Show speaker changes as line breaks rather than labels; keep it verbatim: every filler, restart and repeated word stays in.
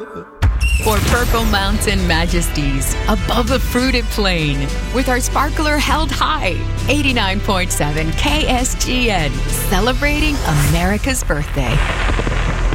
For Purple Mountain Majesties, above the fruited plain, with our sparkler held high, eighty-nine point seven K S G N, celebrating America's birthday.